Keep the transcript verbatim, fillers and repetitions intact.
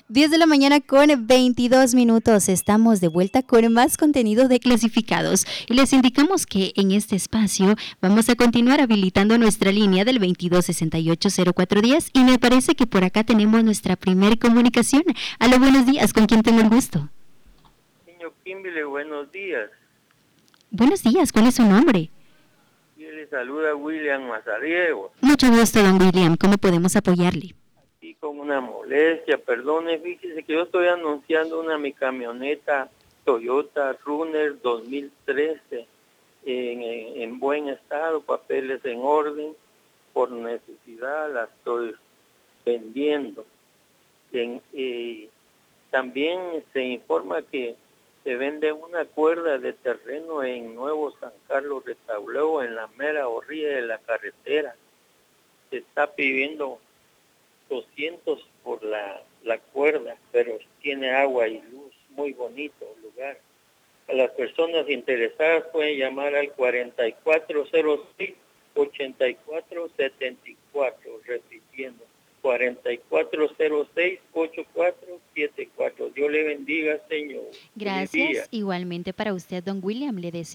diez de la mañana con veintidós minutos. Estamos de vuelta con más contenido de clasificados y les indicamos que en este espacio vamos a continuar habilitando nuestra línea del veintidós sesenta y ocho cero cuatro diez y me parece que por acá tenemos nuestra primer comunicación. Aló, buenos días, ¿con quién tengo el gusto? Señor Kimberly, buenos días. Buenos días, ¿cuál es su nombre? Y le saluda William Mazariegos. Mucho gusto, don William, ¿cómo podemos apoyarle? Aquí con una molestia, perdone, fíjese que yo estoy anunciando una mi camioneta Toyota Runner dos mil trece en, en, en buen estado, papeles en orden, por necesidad la estoy vendiendo. En, eh, también se informa que se vende una cuerda de terreno en Nuevo San Carlos de Tauleo, en la mera orilla de la carretera. Se está pidiendo doscientos por la, la cuerda, pero tiene agua y luz, muy bonito el lugar. A las personas interesadas pueden llamar al cuarenta y cuatro cero seis, ochenta y cuatro setenta y cuatro, repitiendo, cuarenta y cuatro cero seis, ochenta y cuatro setenta y cuatro. Dios le bendiga, Señor. Gracias, igualmente para usted, don William, le deseo